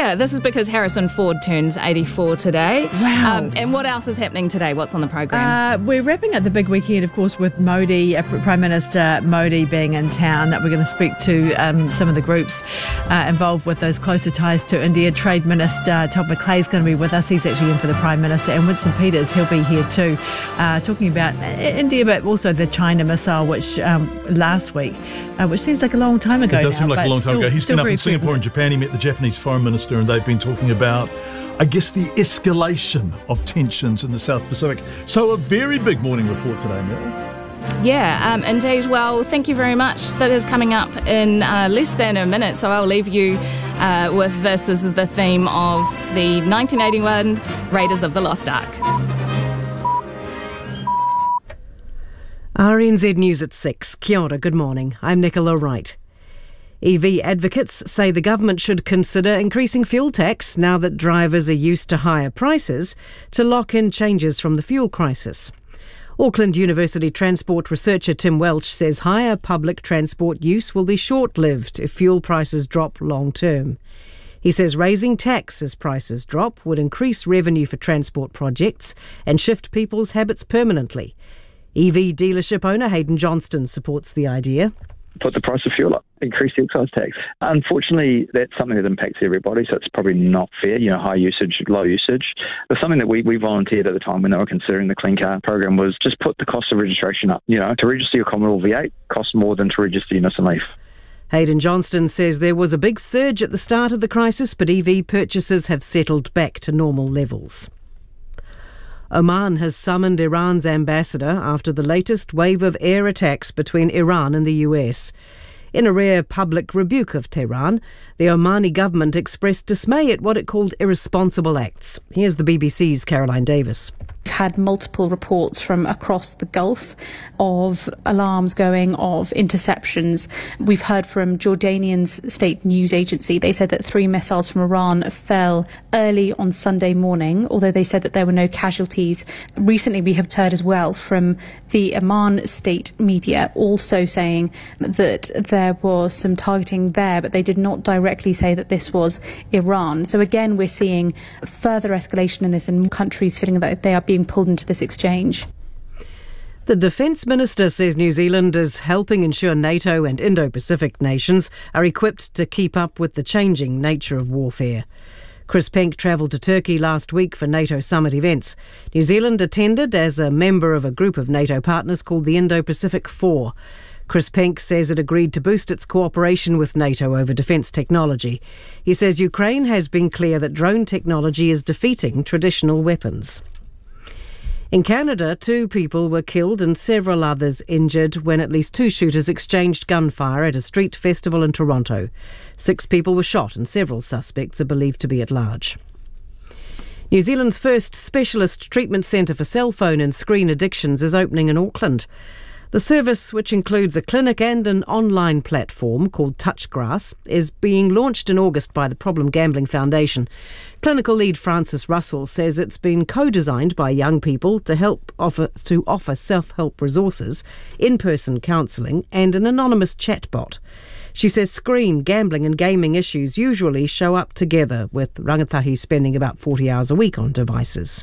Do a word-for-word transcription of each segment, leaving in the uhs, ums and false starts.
Yeah, this is because Harrison Ford turns eighty-four today. Wow. Um, and what else is happening today? What's on the programme? Uh, we're wrapping up the big weekend, of course, with Modi, uh, Prime Minister Modi being in town. That we're going to speak to um, some of the groups uh, involved with those closer ties to India. Trade Minister Todd McClay is going to be with us. He's actually in for the Prime Minister. And Winston Peters, he'll be here too, uh, talking about India, but also the China missile, which um, last week, uh, which seems like a long time ago. It does now, seem like a long time still, ago. He's been up in Singapore and Japan. He met the Japanese Foreign Minister, and they've been talking about, I guess, the escalation of tensions in the South Pacific. So a very big morning report today, Mel. Yeah, um, indeed. Well, thank you very much. That is coming up in uh, less than a minute, so I'll leave you uh, with this. This is the theme of the nineteen eighty-one Raiders of the Lost Ark. R N Z News at six. Kia ora, good morning. I'm Nicola Wright. E V advocates say the government should consider increasing fuel tax now that drivers are used to higher prices to lock in changes from the fuel crisis. Auckland University transport researcher Tim Welch says higher public transport use will be short-lived if fuel prices drop long-term. He says raising tax as prices drop would increase revenue for transport projects and shift people's habits permanently. E V dealership owner Hayden Johnston supports the idea. Put the price of fuel up, increase the excise tax. Unfortunately, that's something that impacts everybody, so it's probably not fair, you know, high usage, low usage. But something that we, we volunteered at the time when they were considering the Clean Car program was just put the cost of registration up. You know, to register your Commodore V eight costs more than to register your Nissan Leaf. Hayden Johnston says there was a big surge at the start of the crisis, but E V purchases have settled back to normal levels. Oman has summoned Iran's ambassador after the latest wave of air attacks between Iran and the U S. In a rare public rebuke of Tehran, the Omani government expressed dismay at what it called irresponsible acts. Here's the B B C's Caroline Davis. We've had multiple reports from across the Gulf of alarms going, of interceptions. We've heard from Jordanian's state news agency. They said that three missiles from Iran fell early on Sunday morning, although they said that there were no casualties. Recently, we have heard as well from the Oman state media also saying that there was some targeting there, but they did not directly say that this was Iran. So again, we're seeing further escalation in this, and countries feeling that they are being pulled into this exchange. The Defence Minister says New Zealand is helping ensure NATO and Indo-Pacific nations are equipped to keep up with the changing nature of warfare. Chris Penk travelled to Turkey last week for NATO summit events. New Zealand attended as a member of a group of NATO partners called the Indo-Pacific Four. Chris Penk says it agreed to boost its cooperation with NATO over defence technology. He says Ukraine has been clear that drone technology is defeating traditional weapons. In Canada, two people were killed and several others injured when at least two shooters exchanged gunfire at a street festival in Toronto. Six people were shot and several suspects are believed to be at large. New Zealand's first specialist treatment centre for cell phone and screen addictions is opening in Auckland. The service, which includes a clinic and an online platform called Touchgrass, is being launched in August by the Problem Gambling Foundation. Clinical lead Francis Russell says it's been co-designed by young people to help offer to offer self-help resources, in-person counselling and an anonymous chatbot. She says screen, gambling and gaming issues usually show up together, with rangatahi spending about forty hours a week on devices.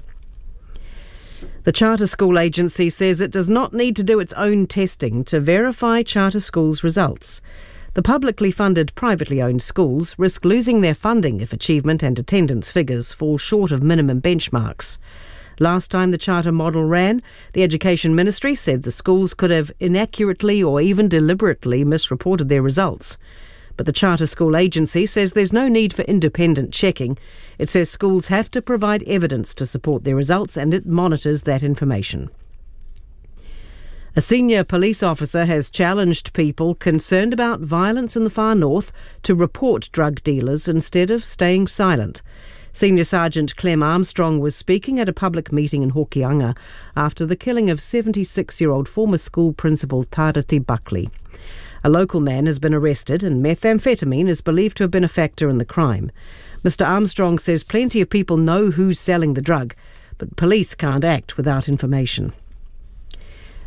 The Charter School Agency says it does not need to do its own testing to verify charter schools' results. The publicly funded privately owned schools risk losing their funding if achievement and attendance figures fall short of minimum benchmarks. Last time the charter model ran, the Education Ministry said the schools could have inaccurately or even deliberately misreported their results. But the Charter School Agency says there's no need for independent checking. It says schools have to provide evidence to support their results, and it monitors that information. A senior police officer has challenged people concerned about violence in the far north to report drug dealers instead of staying silent. Senior Sergeant Clem Armstrong was speaking at a public meeting in Hokianga after the killing of seventy-six-year-old former school principal Tarati Buckley. A local man has been arrested and methamphetamine is believed to have been a factor in the crime. Mister Armstrong says plenty of people know who's selling the drug, but police can't act without information.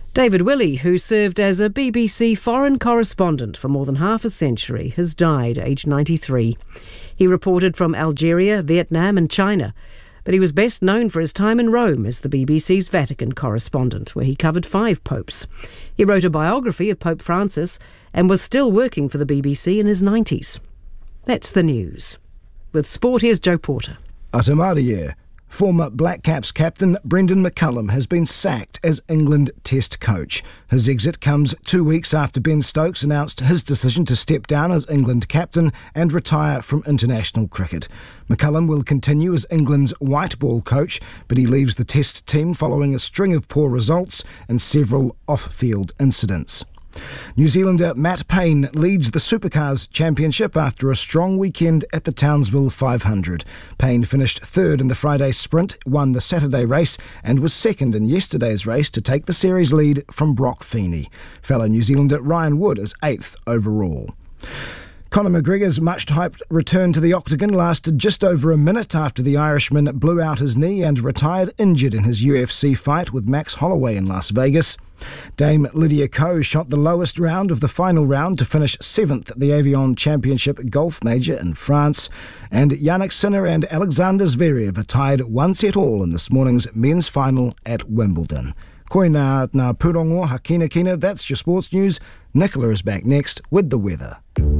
David Willey, who served as a B B C foreign correspondent for more than half a century, has died aged ninety-three. He reported from Algeria, Vietnam and China, but he was best known for his time in Rome as the B B C's Vatican correspondent, where he covered five popes. He wrote a biography of Pope Francis and was still working for the B B C in his nineties. That's the news. With sport, here's Joe Porter. Atamarie. Former Black Caps captain Brendan McCullum has been sacked as England Test coach. His exit comes two weeks after Ben Stokes announced his decision to step down as England captain and retire from international cricket. McCullum will continue as England's white ball coach, but he leaves the Test team following a string of poor results and several off-field incidents. New Zealander Matt Payne leads the Supercars Championship after a strong weekend at the Townsville five hundred. Payne finished third in the Friday sprint, won the Saturday race and was second in yesterday's race to take the series lead from Brock Feeney. Fellow New Zealander Ryan Wood is eighth overall. Conor McGregor's much-hyped return to the octagon lasted just over a minute after the Irishman blew out his knee and retired injured in his U F C fight with Max Holloway in Las Vegas. Dame Lydia Ko shot the lowest round of the final round to finish seventh at the Avion Championship Golf Major in France. And Jannik Sinner and Alexander Zverev are tied one set all in this morning's men's final at Wimbledon. Koina na purongo hakina kina, that's your sports news. Nicola is back next with the weather.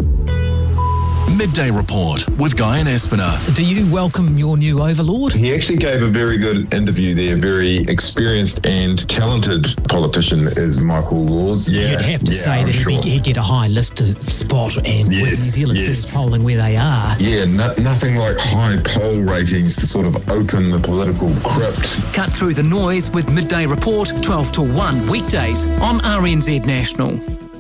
Midday Report with Guy and Espiner. Do you welcome your new overlord? He actually gave a very good interview there. Very experienced and talented politician is Michael Laws. Yeah, You'd have to yeah, say I'm that sure. he'd, be, he'd get a high list spot, and yes, with New Zealand yes. first polling where they are. Yeah, no, nothing like high poll ratings to sort of open the political crypt. Cut through the noise with Midday Report, twelve to one weekdays on R N Z National.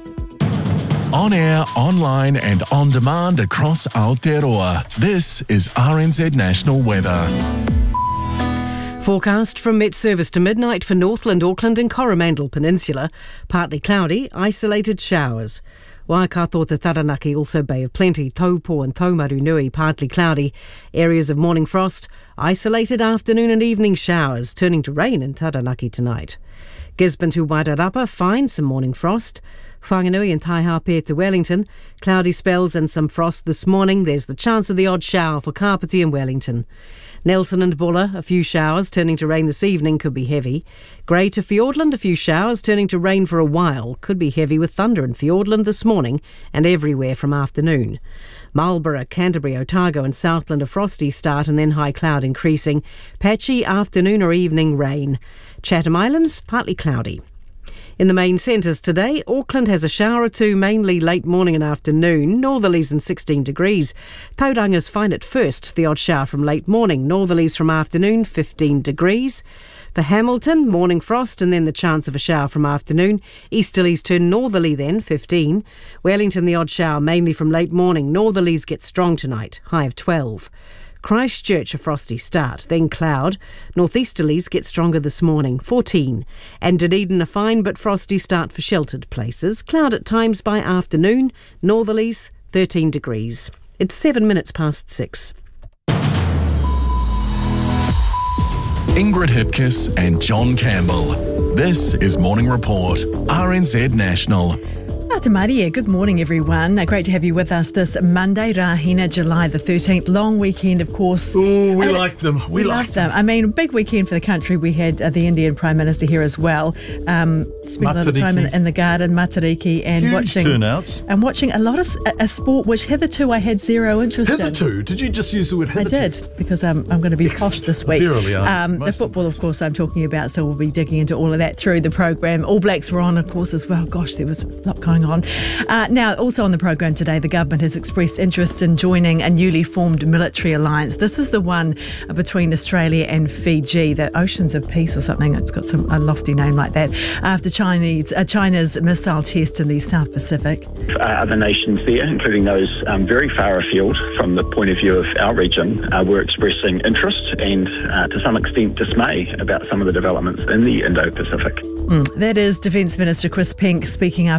On air, online and on demand across Aotearoa. This is R N Z National Weather. Forecast from Met Service to midnight for Northland, Auckland and Coromandel Peninsula. Partly cloudy, isolated showers. Waikato to Taranaki, also Bay of Plenty. Taupo and Taumaru Nui, partly cloudy. Areas of morning frost. Isolated afternoon and evening showers, turning to rain in Taranaki tonight. Gisborne to Wairarapa, fine, some morning frost. Whanganui and Taihape to Wellington, cloudy spells and some frost this morning. There's the chance of the odd shower for Kapiti and Wellington. Nelson and Buller, a few showers, turning to rain this evening, could be heavy. Grey to Fiordland, a few showers, turning to rain for a while, could be heavy with thunder in Fiordland this morning and everywhere from afternoon. Marlborough, Canterbury, Otago and Southland a frosty start and then high cloud increasing. Patchy afternoon or evening rain. Chatham Islands, partly cloudy. In the main centres today, Auckland has a shower or two, mainly late morning and afternoon, northerlies and sixteen degrees. Tauranga's fine at first, the odd shower from late morning, northerlies from afternoon, fifteen degrees. For Hamilton, morning frost and then the chance of a shower from afternoon. Easterlies turn northerly then, fifteen. Wellington, the odd shower, mainly from late morning, northerlies get strong tonight, high of twelve. Christchurch a frosty start, then cloud. Northeasterlies get stronger this morning, fourteen. And Dunedin a fine but frosty start for sheltered places. Cloud at times by afternoon, northerlies, thirteen degrees. It's seven minutes past six. Ingrid Hipkiss and John Campbell. This is Morning Report, R N Z National. Atamarie, good morning everyone. Uh, great to have you with us this Monday, Rahina, July the thirteenth. Long weekend, of course. Oh, we uh, like them. We, we like love them. I mean, big weekend for the country. We had uh, the Indian Prime Minister here as well. Um, spent a lot of time in, in the garden, Matariki, and Huge watching turnouts. and watching a lot of a, a sport which hitherto I had zero interest Hitherto? in. Did you just use the word hitherto? I did, because um, I'm going to be Excellent. posh this week. Verily, um, the football, of course, I'm talking about, so we'll be digging into all of that through the program. All Blacks were on, of course, as well. Gosh, there was a lot going on. Uh, now, also on the program today, the government has expressed interest in joining a newly formed military alliance. This is the one between Australia and Fiji, the Oceans of Peace or something. It's got some a lofty name like that. After Chinese, uh, China's missile test in the South Pacific. Uh, other nations there, including those um, very far afield from the point of view of our region, uh, were expressing interest and, uh, to some extent, dismay about some of the developments in the Indo-Pacific. Mm, that is Defence Minister Chris Penk speaking after returning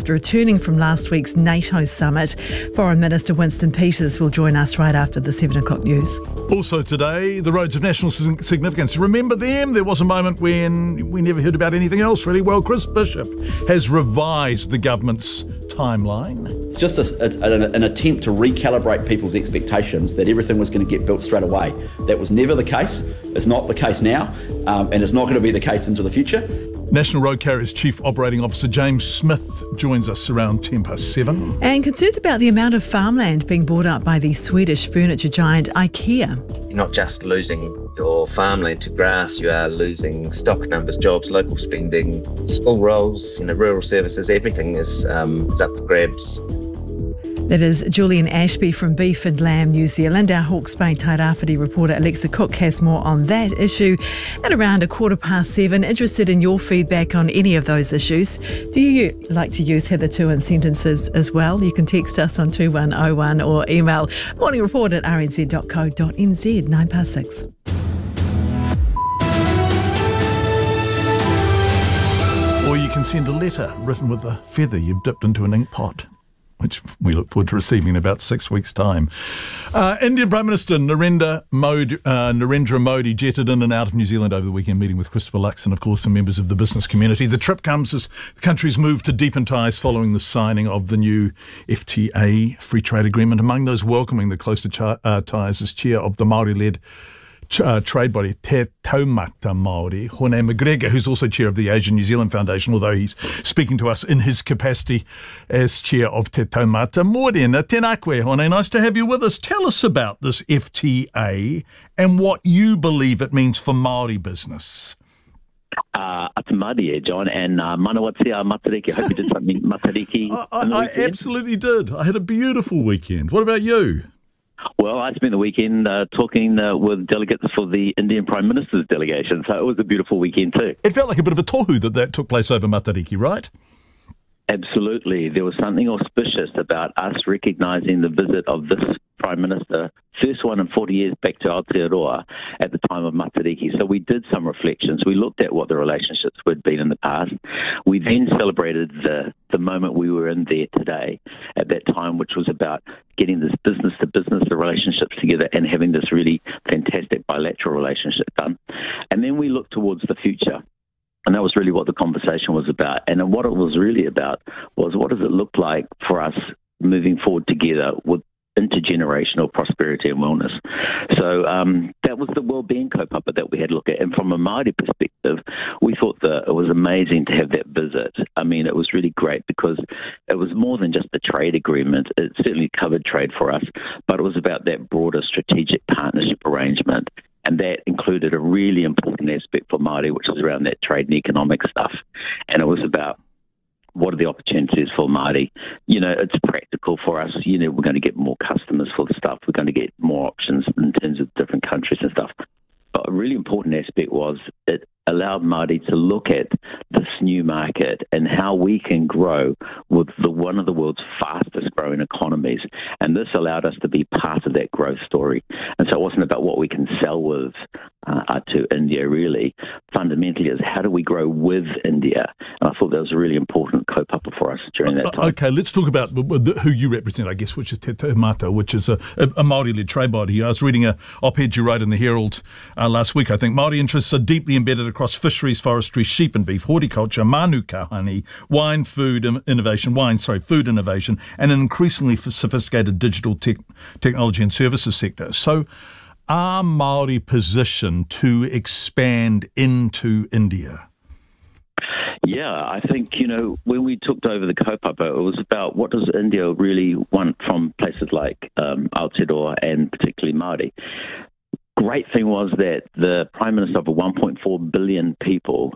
returning from last week's NATO summit. Foreign Minister Winston Peters will join us right after the seven o'clock news. Also today, the roads of national significance. Remember them? There was a moment when we never heard about anything else really. Well, Chris Bishop has revised the government's timeline. It's just a, a, an attempt to recalibrate people's expectations that everything was going to get built straight away. That was never the case. It's not the case now, um, and it's not going to be the case into the future. National Road Carriers Chief Operating Officer James Smith joins us around ten past seven. And concerns about the amount of farmland being bought up by the Swedish furniture giant IKEA. You're not just losing your farmland to grass, you are losing stock numbers, jobs, local spending, school roles, you know, rural services, everything is, um, is up for grabs. That is Julian Ashby from Beef and Lamb New Zealand. Our Hawke's Bay Tairāwhiti reporter Alexa Cook has more on that issue at around a quarter past seven. Interested in your feedback on any of those issues. Do you like to use hitherto in sentences as well? You can text us on two one oh one or email morning report at r n z dot co dot n z. Nine past six. Or you can send a letter written with a feather you've dipped into an ink pot, which we look forward to receiving in about six weeks' time. Uh, Indian Prime Minister Narendra Modi, uh, Narendra Modi jetted in and out of New Zealand over the weekend, meeting with Christopher Luxon and, of course, some members of the business community. The trip comes as the country's move to deepen ties following the signing of the new F T A, Free Trade Agreement. Among those welcoming the closer ch- uh, ties is chair of the Māori-led Uh, trade body Te Taumata Māori, Hone McGregor, who's also chair of the Asian New Zealand Foundation, although he's speaking to us in his capacity as chair of Te Taumata. Morena, tēnā koe, Hone, nice to have you with us. Tell us about this F T A and what you believe it means for Māori business. Uh, Atamadi, eh, John, and uh, Manawatia Matariki. I hope you did something Matariki. I, I, I absolutely did. I had a beautiful weekend. What about you? Well, I spent the weekend uh, talking uh, with delegates for the Indian Prime Minister's delegation, so it was a beautiful weekend too. It felt like a bit of a tohu that that took place over Matariki, right? Absolutely. There was something auspicious about us recognising the visit of this Prime Minister, first one in forty years back to Aotearoa at the time of Matariki. So we did some reflections. We looked at what the relationships had been in the past. We then celebrated the, the moment we were in there today at that time, which was about getting this business-to-business relationships together and having this really fantastic bilateral relationship done. And then we looked towards the future. And that was really what the conversation was about. And what it was really about was what does it look like for us moving forward together with intergenerational prosperity and wellness. So um, that was the wellbeing kaupapa that we had to look at. And from a Māori perspective, we thought that it was amazing to have that visit. I mean, it was really great because it was more than just a trade agreement. It certainly covered trade for us, but it was about that broader strategic partnership arrangement. And that included a really important aspect for Māori, which was around that trade and economic stuff. And it was about what are the opportunities for Māori? You know, it's practical for us. You know, we're going to get more customers for the stuff. We're going to get more options in terms of different countries and stuff. But a really important aspect was it allowed Māori to look at this new market and how we can grow with the one of the world's fastest growing economies. And this allowed us to be part of that growth story. And so it wasn't about what we can sell with uh, to India, really. Fundamentally, is how do we grow with India? And I thought that was a really important kaupapa for us during that time. Okay, let's talk about who you represent, I guess, which is Te Taumata, which is a, a Māori-led trade body. I was reading a op-ed you wrote in the Herald uh, last week, I think. Māori interests are deeply embedded across fisheries, forestry, sheep and beef, horticulture, manuka honey, wine, food innovation, wine, sorry, food innovation, and an increasingly sophisticated digital tech, technology and services sector. So are Māori positioned to expand into India? Yeah, I think, you know, when we took over the kaupapa, it was about what does India really want from places like um, Aotearoa and particularly Māori. Great thing was that the Prime Minister of one point four billion people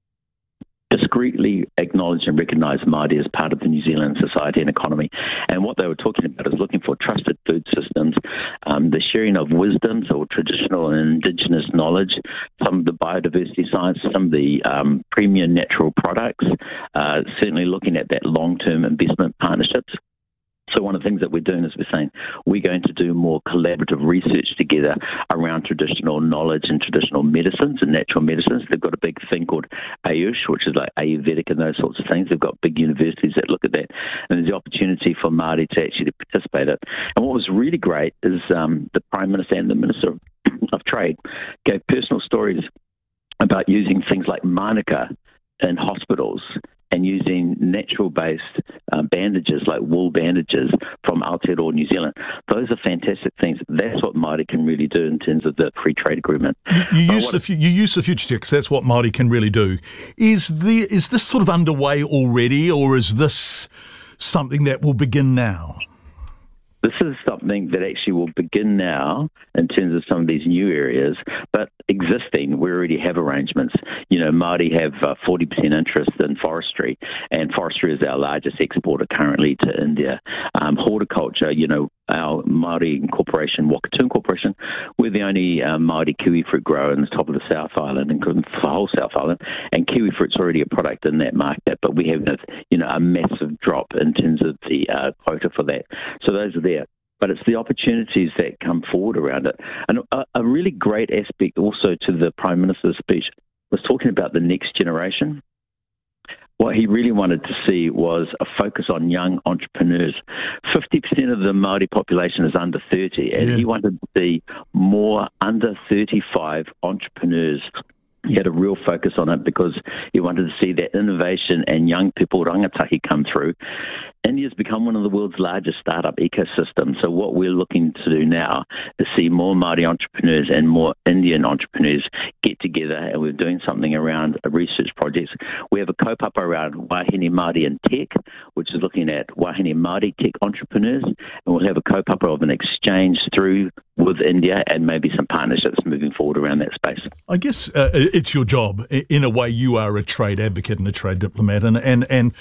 discreetly acknowledged and recognised Māori as part of the New Zealand society and economy. And what they were talking about is looking for trusted food systems, um, the sharing of wisdom, so traditional and indigenous knowledge, some of the biodiversity science, some of the um, premium natural products, uh, certainly looking at that long-term investment partnerships. So one of the things that we're doing is we're saying we're going to do more collaborative research together around traditional knowledge and traditional medicines and natural medicines. They've got a big thing called Ayush, which is like Ayurvedic and those sorts of things. They've got big universities that look at that. And there's the opportunity for Māori to actually participate in it. And what was really great is um, the Prime Minister and the Minister of, of Trade gave personal stories about using things like manuka in hospitals and using natural-based uh, bandages like wool bandages from Aotearoa, New Zealand. Those are fantastic things. That's what Māori can really do in terms of the free trade agreement. You, you, use, the, you use the future text. That's what Māori can really do. Is, the, is this sort of underway already, or is this something that will begin now? This is something that actually will begin now in terms of some of these new areas, but existing, we already have arrangements. You know, Māori have uh, forty percent interest in forestry, and forestry is our largest exporter currently to India. Um, horticulture, you know, our Māori Corporation, Wakatoon Corporation, we're the only uh, Māori kiwi fruit grower in the top of the South Island, including the whole South Island, and kiwi fruit's already a product in that market, but we have, you know, a massive drop in terms of the uh, quota for that. So those are there. But it's the opportunities that come forward around it. And a, a really great aspect also to the Prime Minister's speech was talking about the next generation. What he really wanted to see was a focus on young entrepreneurs. fifty percent of the Māori population is under thirty, and yeah. he wanted to see more under thirty-five entrepreneurs. He had a real focus on it because he wanted to see that innovation and young people, rangatahi, come through. India's become one of the world's largest startup ecosystems. So what we're looking to do now is see more Māori entrepreneurs and more Indian entrepreneurs get together, and we're doing something around research projects. We have a kaupapa around Wahine Māori in Tech, which is looking at Wahine Māori tech entrepreneurs, and we'll have a kaupapa of an exchange through with India and maybe some partnerships moving forward around that space. I guess uh, it's your job. In a way, you are a trade advocate and a trade diplomat, and and, and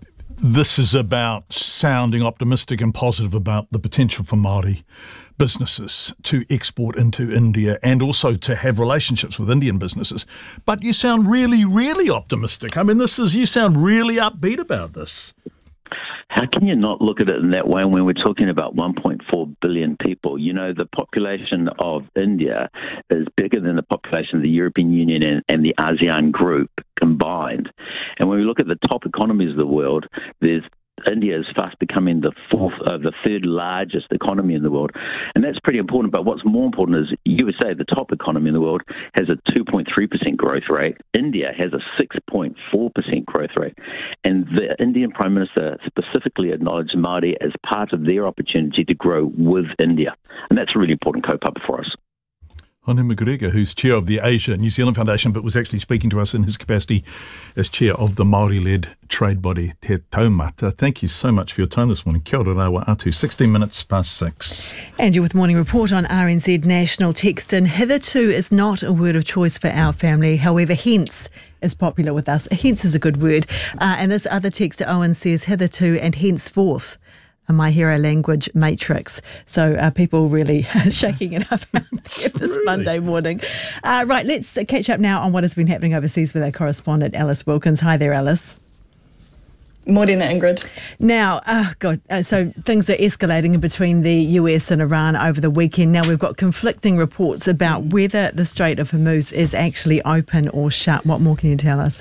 this is about sounding optimistic and positive about the potential for Māori businesses to export into India and also to have relationships with Indian businesses. But you sound really, really optimistic. I mean, this is you sound really upbeat about this. How can you not look at it in that way when we're talking about one point four billion people? You know, the population of India is bigger than the population of the European Union and, and the ASEAN group combined. And when we look at the top economies of the world, there's India is fast becoming the fourth, uh, the third largest economy in the world. And that's pretty important. But what's more important is U S A, the top economy in the world, has a two point three percent growth rate. India has a six point four percent growth rate. And the Indian Prime Minister specifically acknowledged Māori as part of their opportunity to grow with India. And that's a really important kaupapa for us. Hone McGregor, who's chair of the Asia New Zealand Foundation, but was actually speaking to us in his capacity as chair of the Māori-led trade body Te Taumata. Thank you so much for your time this morning. Kia ora rawa atu, sixteen minutes past six. And you're with Morning Report on R N Z National. Text in, hitherto is not a word of choice for our family. However, hence is popular with us. Hence is a good word. Uh, and this other texter, Owen, says hitherto and henceforth. My Hero language matrix. So uh, people really shaking it up out there this really? Monday morning. Uh, right, let's catch up now on what has been happening overseas with our correspondent Alice Wilkins. Hi there, Alice. Morning, Ingrid. Now, oh God, uh, so things are escalating in between the U S and Iran over the weekend. Now we've got conflicting reports about whether the Strait of Hormuz is actually open or shut. What more can you tell us?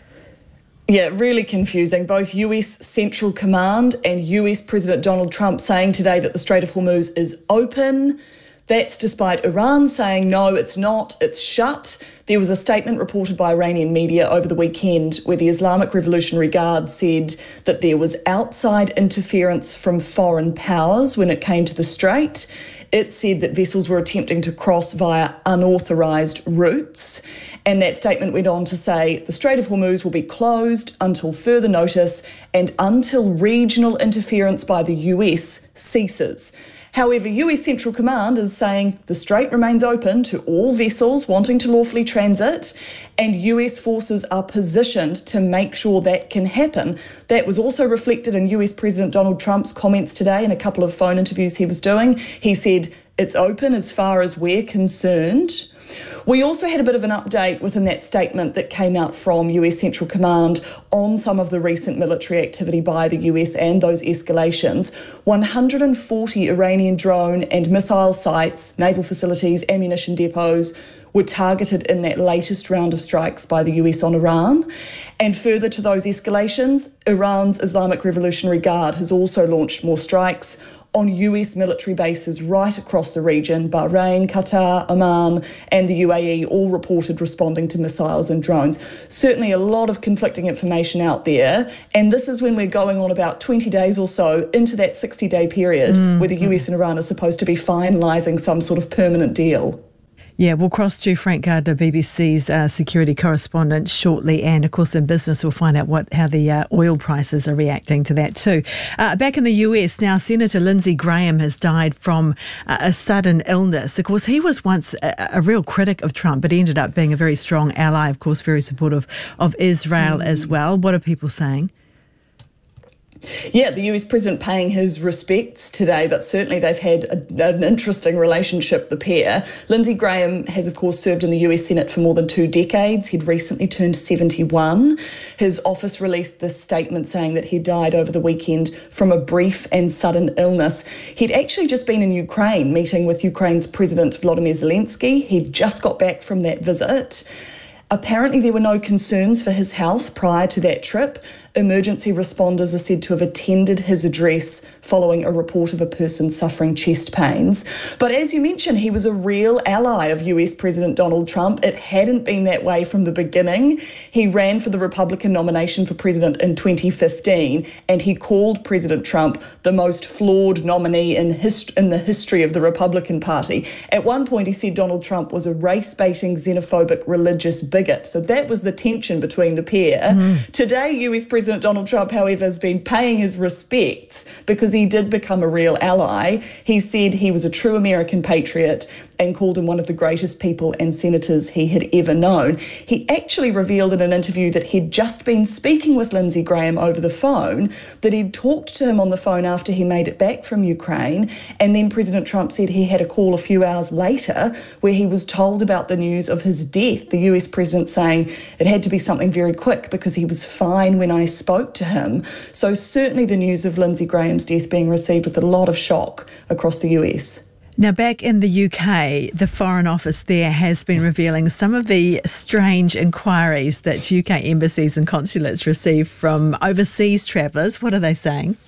Yeah, really confusing. Both U S Central Command and U S President Donald Trump saying today that the Strait of Hormuz is open. That's despite Iran saying, no, it's not, it's shut. There was a statement reported by Iranian media over the weekend where the Islamic Revolutionary Guard said that there was outside interference from foreign powers when it came to the strait. It said that vessels were attempting to cross via unauthorised routes. And that statement went on to say the Strait of Hormuz will be closed until further notice and until regional interference by the U S ceases. However, U S Central Command is saying the strait remains open to all vessels wanting to lawfully transit, and U S forces are positioned to make sure that can happen. That was also reflected in U S President Donald Trump's comments today in a couple of phone interviews he was doing. He said, it's open as far as we're concerned. We also had a bit of an update within that statement that came out from U S Central Command on some of the recent military activity by the U S and those escalations. one hundred forty Iranian drone and missile sites, naval facilities, ammunition depots were targeted in that latest round of strikes by the U S on Iran. And further to those escalations, Iran's Islamic Revolutionary Guard has also launched more strikes on U S military bases right across the region. Bahrain, Qatar, Oman and the U A E all reported responding to missiles and drones. Certainly a lot of conflicting information out there, and this is when we're going on about twenty days or so into that sixty-day period mm. where the U S and Iran are supposed to be finalising some sort of permanent deal. Yeah, we'll cross to Frank Gardner, B B C's uh, security correspondent, shortly. And, of course, in business, we'll find out what how the uh, oil prices are reacting to that too. Uh, back in the U S now, Senator Lindsey Graham has died from uh, a sudden illness. Of course, he was once a, a real critic of Trump, but he ended up being a very strong ally, of course, very supportive of Israel mm. as well. What are people saying? Yeah, the U S president paying his respects today, but certainly they've had a, an interesting relationship, the pair. Lindsey Graham has, of course, served in the U S Senate for more than two decades. He'd recently turned seventy-one. His office released this statement saying that he died over the weekend from a brief and sudden illness. He'd actually just been in Ukraine meeting with Ukraine's President Volodymyr Zelensky. He'd just got back from that visit. Apparently there were no concerns for his health prior to that trip. Emergency responders are said to have attended his address following a report of a person suffering chest pains. But as you mentioned, he was a real ally of U S President Donald Trump. It hadn't been that way from the beginning. He ran for the Republican nomination for president in twenty fifteen, and he called President Trump the most flawed nominee in, hist- in the history of the Republican Party. At one point, he said Donald Trump was a race-baiting, xenophobic, religious bigot. So that was the tension between the pair. Mm. Today, U S President Donald Trump, however, has been paying his respects because he did become a real ally. He said he was a true American patriot and called him one of the greatest people and senators he had ever known. He actually revealed in an interview that he'd just been speaking with Lindsey Graham over the phone, that he'd talked to him on the phone after he made it back from Ukraine, and then President Trump said he had a call a few hours later where he was told about the news of his death. The U S president saying it had to be something very quick because he was fine when I spoke to him. So certainly the news of Lindsey Graham's death being received with a lot of shock across the U S. Now, back in the U K, the Foreign Office there has been revealing some of the strange inquiries that U K embassies and consulates receive from overseas travellers. What are they saying?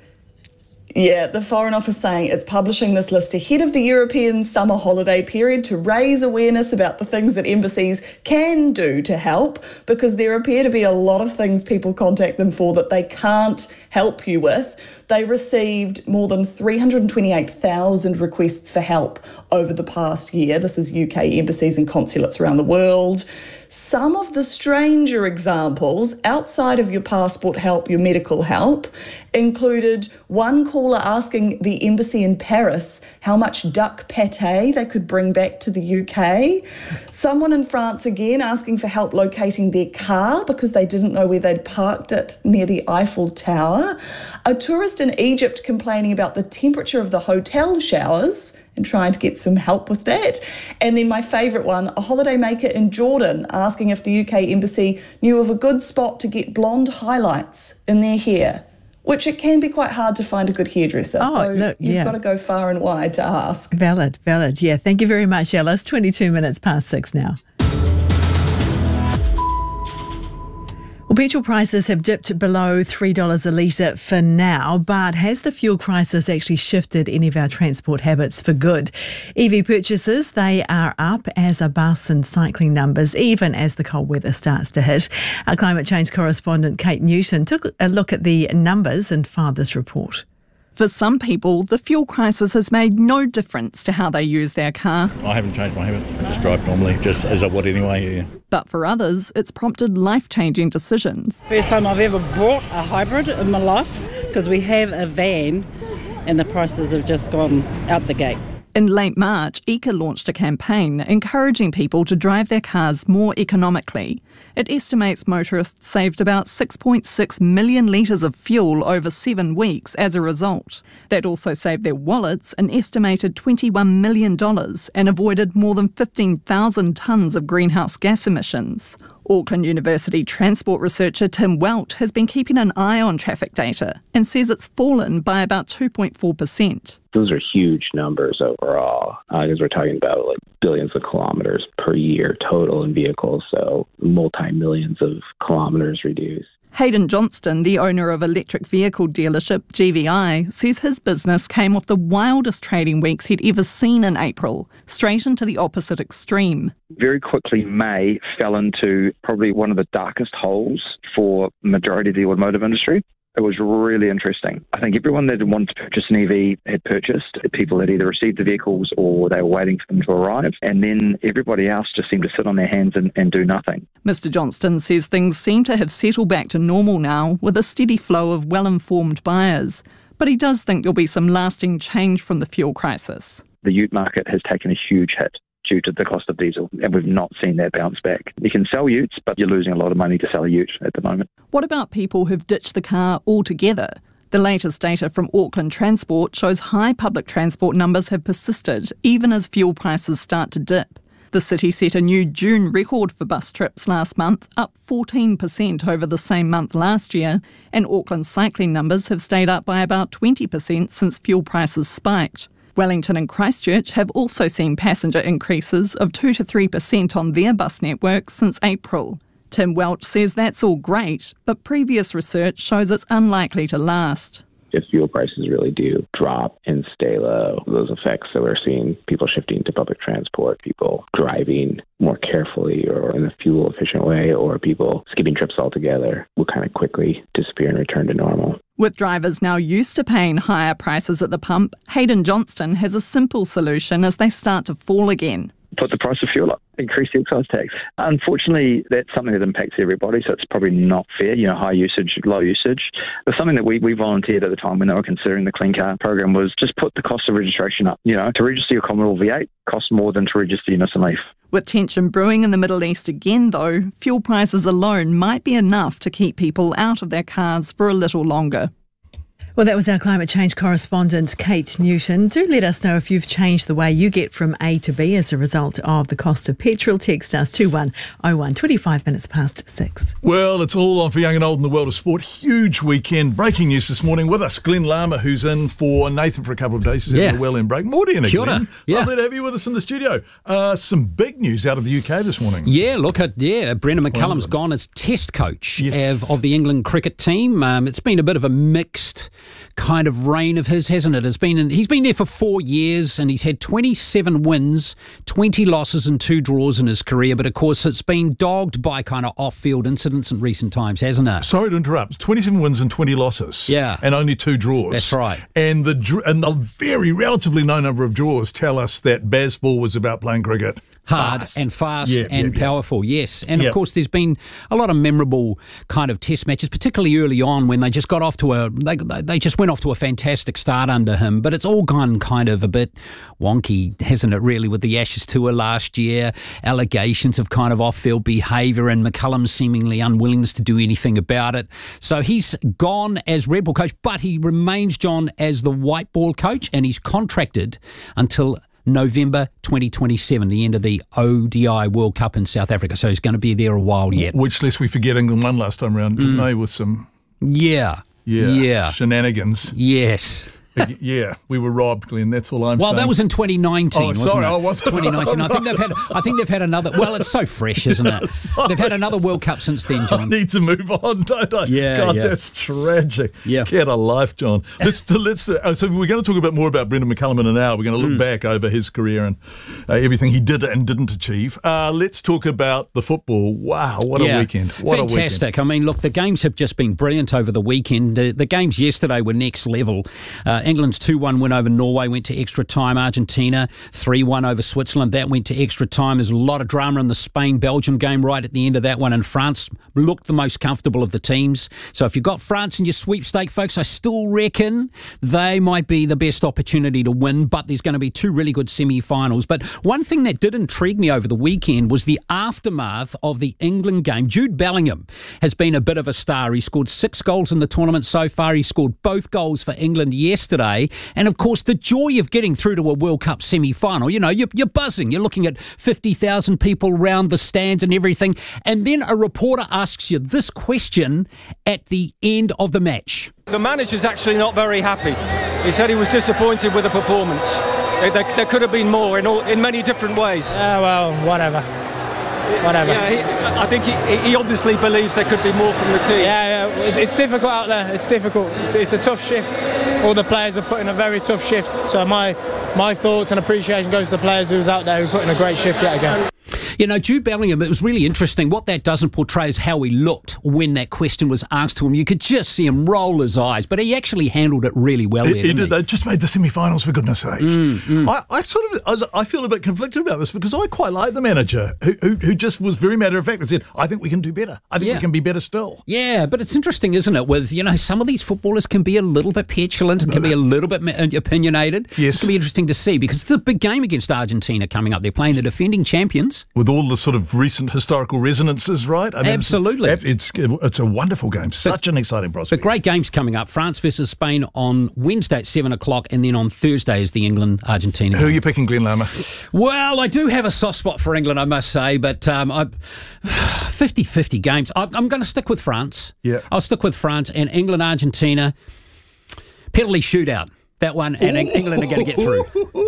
Yeah, the Foreign Office saying it's publishing this list ahead of the European summer holiday period to raise awareness about the things that embassies can do to help, because there appear to be a lot of things people contact them for that they can't help you with. They received more than three hundred twenty-eight thousand requests for help over the past year. This is U K embassies and consulates around the world. Some of the stranger examples, outside of your passport help, your medical help, included one caller asking the embassy in Paris how much duck pate they could bring back to the U K. Someone in France again asking for help locating their car because they didn't know where they'd parked it near the Eiffel Tower. A tourist in Egypt complaining about the temperature of the hotel showers and trying to get some help with that. And then my favourite one, a holidaymaker in Jordan asking if the U K embassy knew of a good spot to get blonde highlights in their hair, which it can be quite hard to find a good hairdresser. Oh, so look, you've yeah. got to go far and wide to ask. Valid, valid. Yeah, thank you very much, Alice. twenty-two minutes past six now. Well, petrol prices have dipped below three dollars a litre for now, but has the fuel crisis actually shifted any of our transport habits for good? E V purchases, they are up, as are bus and cycling numbers, even as the cold weather starts to hit. Our climate change correspondent Kate Newton took a look at the numbers and filed this report. For some people, the fuel crisis has made no difference to how they use their car. I haven't changed my habit. I just drive normally, just as I would anyway, yeah. But for others, it's prompted life-changing decisions. First time I've ever bought a hybrid in my life, because we have a van and the prices have just gone out the gate. In late March, E C A launched a campaign encouraging people to drive their cars more economically. It estimates motorists saved about six point six million litres of fuel over seven weeks as a result. That also saved their wallets an estimated twenty-one million dollars and avoided more than fifteen thousand tonnes of greenhouse gas emissions. Auckland University transport researcher Tim Welt has been keeping an eye on traffic data and says it's fallen by about two point four percent. Those are huge numbers overall, because uh, we're talking about like billions of kilometres per year total in vehicles, so multi-millions of kilometres reduced. Hayden Johnston, the owner of electric vehicle dealership G V I, says his business came off the wildest trading weeks he'd ever seen in April, straight into the opposite extreme. Very quickly, May fell into probably one of the darkest holes for the majority of the automotive industry. It was really interesting. I think everyone that wanted to purchase an E V had purchased. People had either received the vehicles or they were waiting for them to arrive. And then everybody else just seemed to sit on their hands and, and do nothing. Mister Johnston says things seem to have settled back to normal now with a steady flow of well-informed buyers. But he does think there'll be some lasting change from the fuel crisis. The ute market has taken a huge hit due to the cost of diesel, and we've not seen that bounce back. You can sell utes, but you're losing a lot of money to sell a ute at the moment. What about people who've ditched the car altogether? The latest data from Auckland Transport shows high public transport numbers have persisted, even as fuel prices start to dip. The city set a new June record for bus trips last month, up fourteen percent over the same month last year, and Auckland cycling numbers have stayed up by about twenty percent since fuel prices spiked. Wellington and Christchurch have also seen passenger increases of two to three percent on their bus network since April. Tim Welch says that's all great, but previous research shows it's unlikely to last. If fuel prices really do drop and stay low, those effects that we're seeing, people shifting to public transport, people driving more carefully or in a fuel-efficient way, or people skipping trips altogether, will kind of quickly disappear and return to normal. With drivers now used to paying higher prices at the pump, Hayden Johnston has a simple solution as they start to fall again. Put the price of fuel up, increase the excise tax. Unfortunately, that's something that impacts everybody, so it's probably not fair, you know, high usage, low usage. But something that we, we volunteered at the time when they were considering the Clean Car program was just put the cost of registration up. You know, to register your Commodore V eight costs more than to register your Nissan Leaf. With tension brewing in the Middle East again, though, fuel prices alone might be enough to keep people out of their cars for a little longer. Well, that was our climate change correspondent, Kate Newton. Do let us know if you've changed the way you get from A to B as a result of the cost of petrol. Text us two one oh one, twenty-five minutes past six. Well, it's all on for young and old in the world of sport. Huge weekend. Breaking news this morning with us, Glenn Lama, who's in for Nathan for a couple of days. He's yeah. having a well-in break. Morning again. Kia ora. Yeah. Lovely to have you with us in the studio. Uh, some big news out of the U K this morning. Yeah, look at, yeah, Brendan McCullum's gone as test coach yes. of, of the England cricket team. Um, it's been a bit of a mixed kind of reign of his, hasn't it? It's been in, he's been there for four years and he's had twenty-seven wins, twenty losses and two draws in his career. But of course, it's been dogged by kind of off-field incidents in recent times, hasn't it? Sorry to interrupt. twenty-seven wins and twenty losses. Yeah. And only two draws. That's right. And the and the very relatively low number of draws tell us that Bazball was about playing cricket. Hard fast. and fast yeah, and yeah, yeah. powerful, yes. And Yep. of course, there's been a lot of memorable kind of test matches, particularly early on when they just got off to a, they, they just went off to a fantastic start under him. But it's all gone kind of a bit wonky, hasn't it, really, with the Ashes tour last year, allegations of kind of off-field behaviour and McCullum's seemingly unwillingness to do anything about it. So he's gone as red ball coach, but he remains, John, as the white ball coach, and he's contracted until November twenty twenty-seven, the end of the O D I World Cup in South Africa. So he's going to be there a while yet. Which, lest we forget, England won last time round, didn't Mm. they, with some Yeah. yeah, Yeah. shenanigans. Yes. Yeah, we were robbed, Glenn. That's all I'm Well, saying. that was in twenty nineteen, Oh, wasn't sorry, it? I wasn't- twenty nineteen. I think they've had. I think they've had another. Well, it's so fresh, isn't it? They've had another World Cup since then, I John. need to move on, don't I? Yeah, God, yeah. that's tragic. Yeah. Get a life, John. Let's, let's, uh, so we're going to talk a bit more about Brendan McCullum in an hour. We're going to look Mm. back over his career and uh, everything he did and didn't achieve. Uh, let's talk about the football. Wow, what Yeah. a weekend. What Fantastic. I mean, look, the games have just been brilliant over the weekend. The, the games yesterday were next level. Uh, England's two one win over Norway went to extra time. Argentina three one over Switzerland. That went to extra time. There's a lot of drama in the Spain-Belgium game right at the end of that one, and France looked the most comfortable of the teams. So if you've got France in your sweepstake, folks, I still reckon they might be the best opportunity to win, but there's going to be two really good semi-finals. But one thing that did intrigue me over the weekend was the aftermath of the England game. Jude Bellingham has been a bit of a star. He scored six goals in the tournament so far. He scored both goals for England yesterday. And, of course, the joy of getting through to a World Cup semi-final, you know, you're, you're buzzing. You're looking at fifty thousand people round the stands and everything. And then a reporter asks you this question at the end of the match. The manager's actually not very happy. He said he was disappointed with the performance. There, there could have been more in, all, in many different ways. Yeah, well, whatever. Whatever. Yeah, he, I think he, he obviously believes there could be more from the team. Yeah, yeah, it's difficult out there. It's difficult. It's, it's a tough shift. All the players are putting a very tough shift. So my my thoughts and appreciation goes to the players who was out there who put in a great shift yet again. You know, Jude Bellingham, it was really interesting. What that doesn't portray is how he looked when that question was asked to him. You could just see him roll his eyes, but he actually handled it really well there, He didn't did. he? They just made the semi-finals, for goodness sake. Mm, mm. I, I sort of, I, was, I feel a bit conflicted about this because I quite like the manager who, who, who just was very matter of fact and said, I think we can do better. I think Yeah. we can be better still. Yeah, but it's interesting, isn't it? With, you know, some of these footballers can be a little bit petulant and can be a little bit opinionated. Yes. It's going to be interesting to see because it's a big game against Argentina coming up. They're playing the defending champions. With all the sort of recent historical resonances, right? I mean, Absolutely. It's, it's, it's a wonderful game. Such an exciting prospect. But great games coming up. France versus Spain on Wednesday at seven o'clock, and then on Thursday is the England-Argentina Who game. are you picking, Glenn Lama? Well, I do have a soft spot for England, I must say, but um, I, fifty-fifty games. I, I'm going to stick with France. Yeah. I'll stick with France and England-Argentina. Penalty shootout. That one, and Ooh. England are going to get through.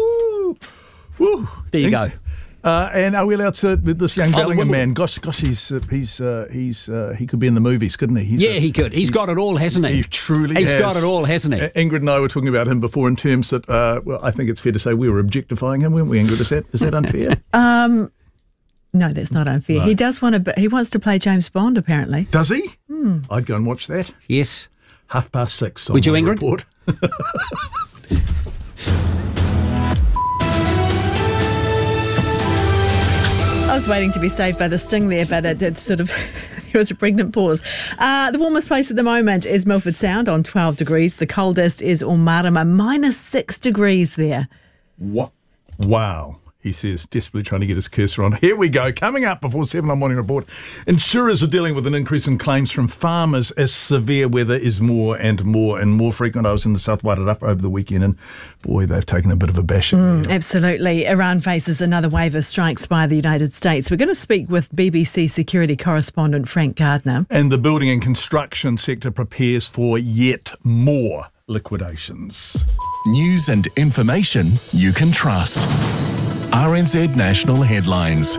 There you go. Uh, and are we allowed to with this young Oh, the Bellingham Wimbledon. man? Gosh, gosh, he's uh, he's uh, he's uh, he could be in the movies, couldn't he? He's yeah, a, he could. He's got it all, hasn't he? He truly He's has. got it all, hasn't he? Uh, Ingrid and I were talking about him before in terms that, uh, well, I think it's fair to say we were objectifying him, weren't we, Ingrid? Is that is that unfair? Um, no, that's not unfair. No. He does want to. He wants to play James Bond, apparently. Does he? Hmm. I'd go and watch that. Yes. Half past six. Would you, my Ingrid? Report. I was waiting to be saved by the sting there, but it did sort of. There was a pregnant pause. Uh, the warmest place at the moment is Milford Sound on twelve degrees. The coldest is Omarama, minus six degrees there. What? Wow. He says, desperately trying to get his cursor on. Here we go. Coming up before seven on Morning Report, insurers are dealing with an increase in claims from farmers as severe weather is more and more and more frequent. I was in the South Wairarapa over the weekend and, boy, they've taken a bit of a bashing. Mm, absolutely. Iran faces another wave of strikes by the United States. We're going to speak with B B C security correspondent Frank Gardner. And the building and construction sector prepares for yet more liquidations. News and information you can trust. R N Z National Headlines.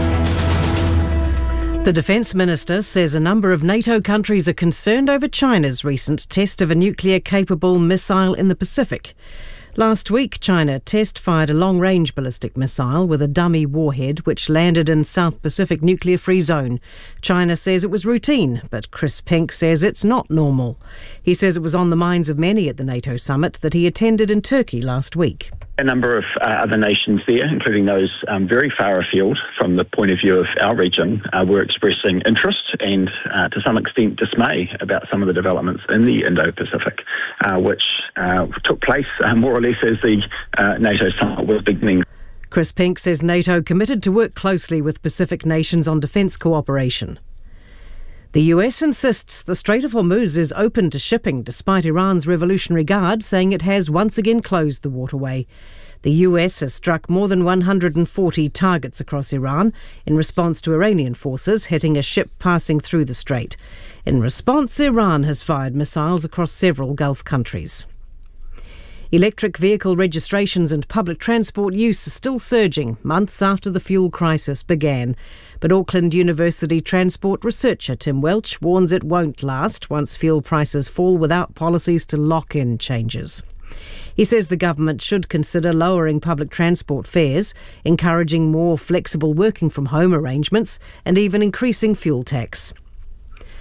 The Defence Minister says a number of NATO countries are concerned over China's recent test of a nuclear-capable missile in the Pacific. Last week, China test-fired a long-range ballistic missile with a dummy warhead which landed in South Pacific nuclear-free zone. China says it was routine, but Chris Pink says it's not normal. He says it was on the minds of many at the NATO summit that he attended in Turkey last week. A number of uh, other nations there, including those um, very far afield from the point of view of our region, uh, were expressing interest and, uh, to some extent, dismay about some of the developments in the Indo-Pacific, uh, which uh, took place uh, more or less as the uh, NATO summit was beginning. Chris Pink says NATO committed to work closely with Pacific nations on defence cooperation. The U S insists the Strait of Hormuz is open to shipping despite Iran's Revolutionary Guard saying it has once again closed the waterway. The U S has struck more than one hundred forty targets across Iran in response to Iranian forces hitting a ship passing through the strait. In response, Iran has fired missiles across several Gulf countries. Electric vehicle registrations and public transport use are still surging months after the fuel crisis began. But Auckland University transport researcher Tim Welch warns it won't last once fuel prices fall without policies to lock in changes. He says the government should consider lowering public transport fares, encouraging more flexible working from home arrangements and even increasing fuel tax.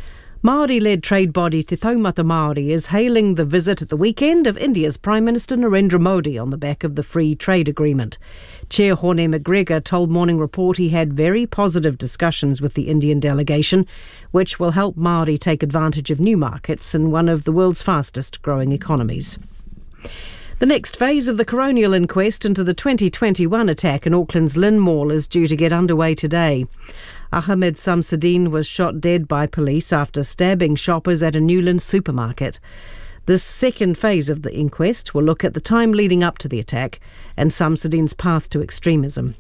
Māori-led trade body Te Taumata Māori is hailing the visit at the weekend of India's Prime Minister Narendra Modi on the back of the free trade agreement. Chair Horne McGregor told Morning Report he had very positive discussions with the Indian delegation, which will help Māori take advantage of new markets in one of the world's fastest growing economies. The next phase of the coronial inquest into the twenty twenty-one attack in Auckland's Lynn Mall is due to get underway today. Ahmed Samsudeen was shot dead by police after stabbing shoppers at a Newlands supermarket. This second phase of the inquest will look at the time leading up to the attack and Samsudeen's path to extremism.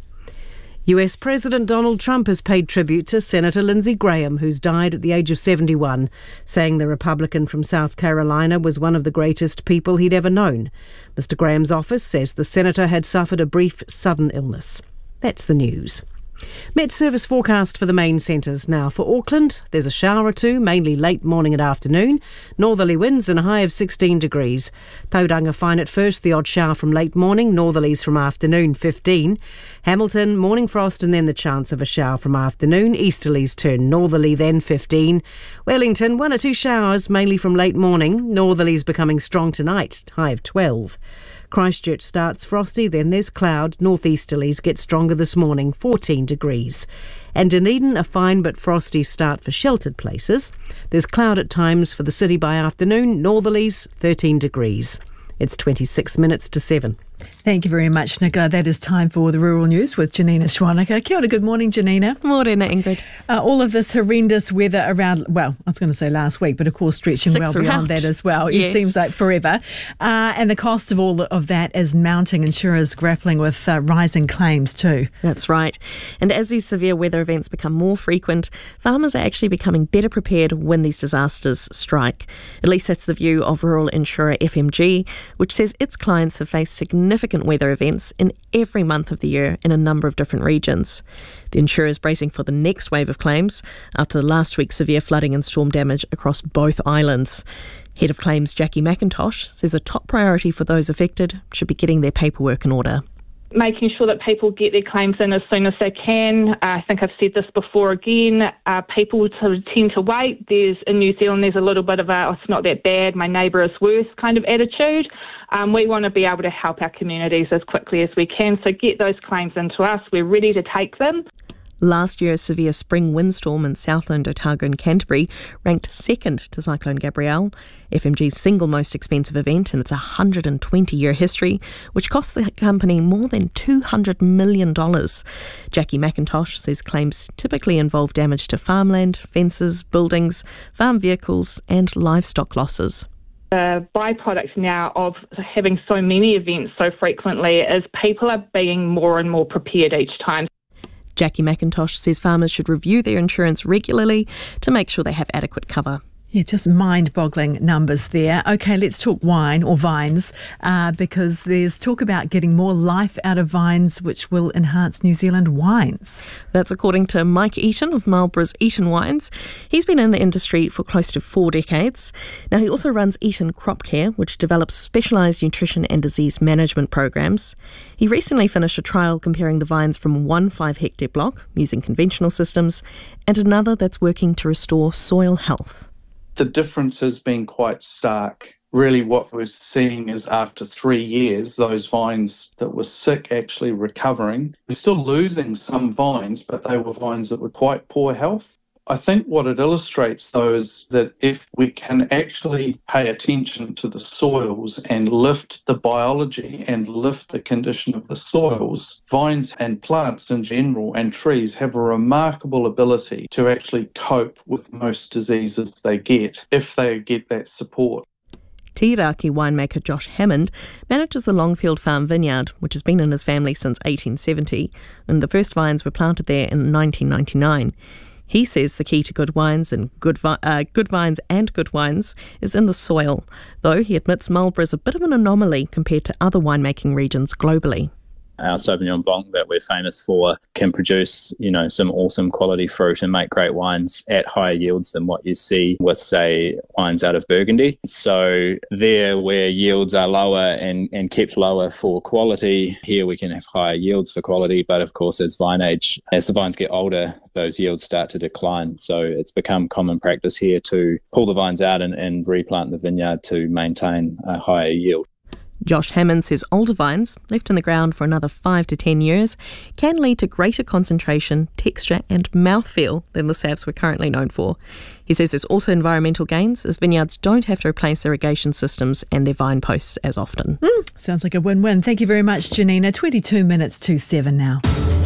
U S President Donald Trump has paid tribute to Senator Lindsey Graham, who's died at the age of seventy-one, saying the Republican from South Carolina was one of the greatest people he'd ever known. Mister Graham's office says the senator had suffered a brief sudden illness. That's the news. Met Service forecast for the main centres now. For Auckland, there's a shower or two, mainly late morning and afternoon. Northerly winds and a high of sixteen degrees. Tauranga fine at first, the odd shower from late morning, northerlies from afternoon, fifteen. Hamilton, morning frost and then the chance of a shower from afternoon. Easterlies turn northerly, then fifteen. Wellington, one or two showers, mainly from late morning. Northerlies becoming strong tonight, high of twelve. Christchurch starts frosty, then there's cloud. Northeasterlies get stronger this morning, fourteen degrees. And Dunedin, a fine but frosty start for sheltered places. There's cloud at times for the city by afternoon. Northerlies, thirteen degrees. It's twenty-six minutes to seven. Thank you very much, Nicola. That is time for the Rural News with Janina Schwanica. Kia ora, good morning, Janina. Morena, Ingrid. Uh, all of this horrendous weather around, well, I was going to say last week, but of course stretching Six well around. beyond that as well. Yes. It seems like forever. Uh, and the cost of all of that is mounting. Insurers grappling with uh, rising claims too. That's right. And as these severe weather events become more frequent, farmers are actually becoming better prepared when these disasters strike. At least that's the view of rural insurer F M G, which says its clients have faced significant weather events in every month of the year in a number of different regions. The insurer is bracing for the next wave of claims after the last week's severe flooding and storm damage across both islands. Head of Claims Jackie McIntosh says a top priority for those affected should be getting their paperwork in order. Making sure that people get their claims in as soon as they can. I think I've said this before again. Uh, people to, tend to wait. There's in New Zealand, there's a little bit of a, oh, it's not that bad, my neighbour is worse kind of attitude. Um, we want to be able to help our communities as quickly as we can. So get those claims into us. We're ready to take them. Last year's severe spring windstorm in Southland, Otago and Canterbury ranked second to Cyclone Gabrielle, F M G's single most expensive event in its one hundred twenty year history, which cost the company more than two hundred million dollars. Jackie McIntosh says claims typically involve damage to farmland, fences, buildings, farm vehicles and livestock losses. The byproduct now of having so many events so frequently is people are being more and more prepared each time. Jackie McIntosh says farmers should review their insurance regularly to make sure they have adequate cover. Yeah, just mind-boggling numbers there. Okay, let's talk wine or vines uh, because there's talk about getting more life out of vines which will enhance New Zealand wines. That's according to Mike Eaton of Marlborough's Eaton Wines. He's been in the industry for close to four decades. Now, he also runs Eaton Crop Care, which develops specialised nutrition and disease management programs. He recently finished a trial comparing the vines from one five-hectare block using conventional systems and another that's working to restore soil health. The difference has been quite stark. Really what we're seeing is after three years, those vines that were sick actually recovering. We're still losing some vines, but they were vines that were quite poor health. I think what it illustrates, though, is that if we can actually pay attention to the soils and lift the biology and lift the condition of the soils, vines and plants in general and trees have a remarkable ability to actually cope with most diseases they get if they get that support. Tiraki winemaker Josh Hammond manages the Longfield Farm vineyard, which has been in his family since eighteen seventy, and the first vines were planted there in nineteen ninety-nine. He says the key to good wines and good vi- uh, good vines and good wines is in the soil, though he admits Marlborough is a bit of an anomaly compared to other winemaking regions globally. Our Sauvignon Blanc that we're famous for can produce, you know, some awesome quality fruit and make great wines at higher yields than what you see with, say, wines out of Burgundy. So there where yields are lower and, and kept lower for quality, here we can have higher yields for quality. But of course, as vine age, as the vines get older, those yields start to decline. So it's become common practice here to pull the vines out and, and replant the vineyard to maintain a higher yield. Josh Hammond says older vines, left in the ground for another five to ten years, can lead to greater concentration, texture and mouthfeel than the Savs we're currently known for. He says there's also environmental gains, as vineyards don't have to replace irrigation systems and their vine posts as often. Mm, sounds like a win-win. Thank you very much, Janina. twenty-two minutes to seven now.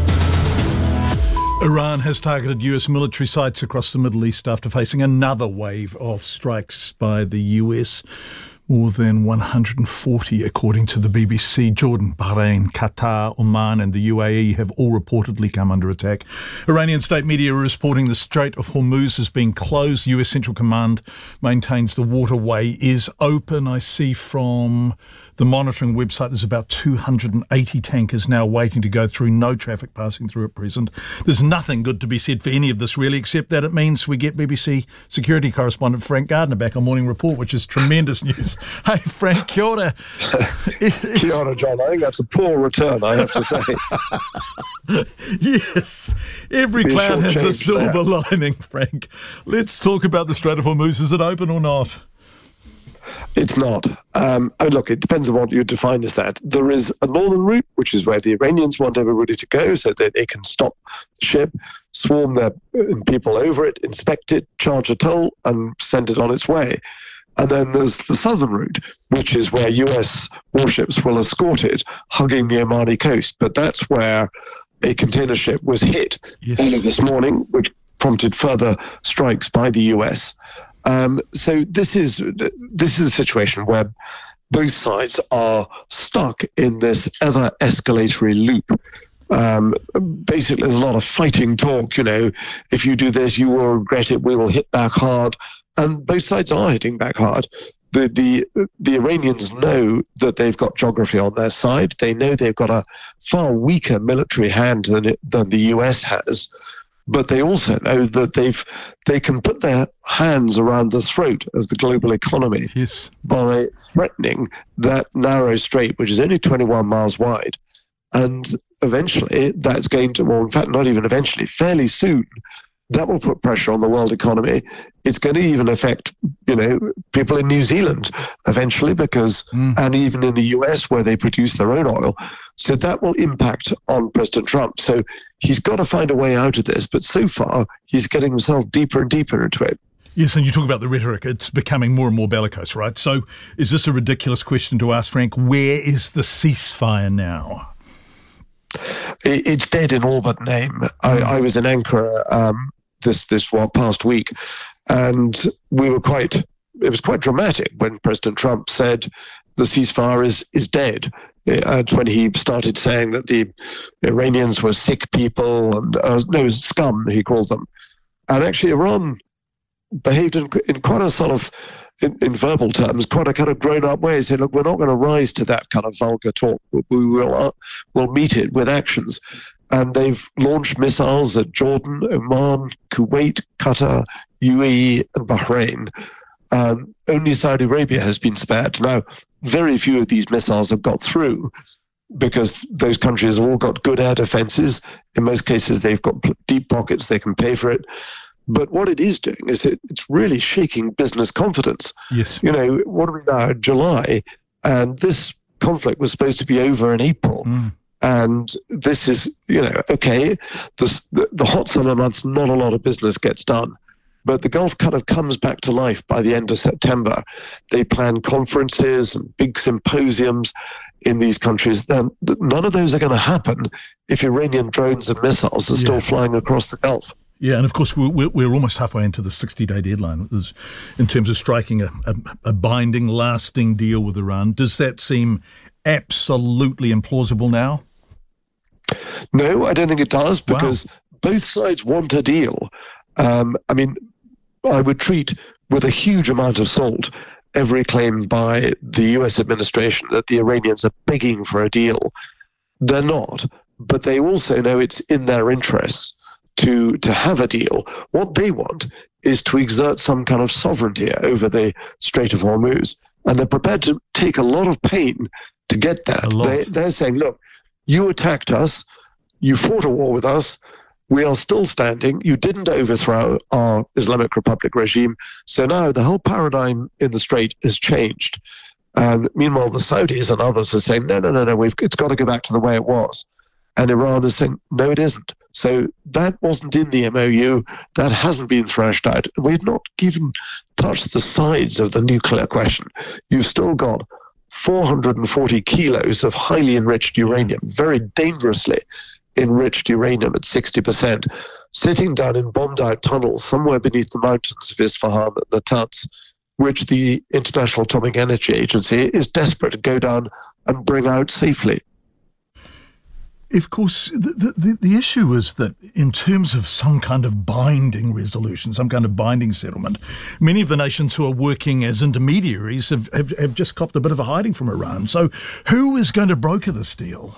Iran has targeted U S military sites across the Middle East after facing another wave of strikes by the U S. More than one hundred forty, according to the B B C. Jordan, Bahrain, Qatar, Oman and the U A E have all reportedly come under attack. Iranian state media are reporting the Strait of Hormuz has been closed. U S Central Command maintains the waterway is open. I see from the monitoring website there's about two hundred eighty tankers now waiting to go through. No traffic passing through at present. There's nothing good to be said for any of this, really, except that it means we get B B C security correspondent Frank Gardner back on Morning Report, which is tremendous news. Hey, Frank, kia ora. Kia ora, John. I think that's a poor return, I have to say. Yes, every Be cloud has a silver there. lining, Frank. Let's talk about the Strait of Hormuz. Is it open or not? It's not. Um, I mean, look, it depends on what you define as that. There is a northern route, which is where the Iranians want everybody to go so that they can stop the ship, swarm their people over it, inspect it, charge a toll, and send it on its way. And then there's the southern route, which is where U S warships will escort it, hugging the Omani coast. But that's where a container ship was hit yes. early this morning, which prompted further strikes by the U S. Um, so this is this is a situation where both sides are stuck in this ever escalatory loop. Um, basically, there's a lot of fighting talk. You know, if you do this, you will regret it. We will hit back hard. And both sides are hitting back hard. The, the the Iranians know that they've got geography on their side. They know they've got a far weaker military hand than it, than the U S has. But they also know that they've they can put their hands around the throat of the global economy yes. by threatening that narrow strait, which is only twenty-one miles wide. And eventually, that's going to, well, in fact, not even eventually, fairly soon, that will put pressure on the world economy. It's going to even affect, you know, people in New Zealand eventually, because, mm. and even in the U S where they produce their own oil. So that will impact on President Trump. So he's got to find a way out of this. But so far, he's getting himself deeper and deeper into it. Yes, and you talk about the rhetoric. It's becoming more and more bellicose, right? So is this a ridiculous question to ask, Frank? Where is the ceasefire now? It's dead in all but name. I, I was in Ankara um, this this well, past week, and we were quite. It was quite dramatic when President Trump said the ceasefire is is dead. And when he started saying that the Iranians were sick people and uh, no scum, he called them, and actually Iran behaved in, in quite a sort of. In, in verbal terms, quite a kind of grown-up way, saying, look, we're not going to rise to that kind of vulgar talk. We will uh, we'll meet it with actions. And they've launched missiles at Jordan, Oman, Kuwait, Qatar, U A E, and Bahrain. Um, only Saudi Arabia has been spared. Now, very few of these missiles have got through because those countries have all got good air defenses. In most cases, they've got deep pockets. They can pay for it. But what it is doing is it, it's really shaking business confidence. Yes. You know, what are we now, July? And this conflict was supposed to be over in April. Mm. And this is, you know, okay, this, the, the hot summer months, not a lot of business gets done. But the Gulf kind of comes back to life by the end of September. They plan conferences and big symposiums in these countries. Then none of those are going to happen if Iranian drones and missiles are yeah. still flying across the Gulf. Yeah, and of course we're, we're almost halfway into the sixty-day deadline in terms of striking a, a, a binding, lasting deal with Iran. Does that seem absolutely implausible now? No, I don't think it does, because wow. both sides want a deal. Um, I mean, I would treat with a huge amount of salt every claim by the U S administration that the Iranians are begging for a deal. They're not, but they also know it's in their interests to to have a deal. What they want is to exert some kind of sovereignty over the Strait of Hormuz, and they're prepared to take a lot of pain to get that. They, they're saying, look, you attacked us, you fought a war with us, we are still standing, you didn't overthrow our Islamic Republic regime, so now the whole paradigm in the Strait has changed. And meanwhile, the Saudis and others are saying, no, no, no, no, we've, it's got to go back to the way it was. And Iran is saying, no, it isn't. So that wasn't in the M O U. That hasn't been thrashed out. And we've not even touched the sides of the nuclear question. You've still got four hundred forty kilos of highly enriched uranium, very dangerously enriched uranium at sixty percent, sitting down in bombed-out tunnels somewhere beneath the mountains of Isfahan and Natanz, which the International Atomic Energy Agency is desperate to go down and bring out safely. Of course, the, the, the issue is that in terms of some kind of binding resolution, some kind of binding settlement, many of the nations who are working as intermediaries have, have, have just copped a bit of a hiding from Iran. So who is going to broker this deal?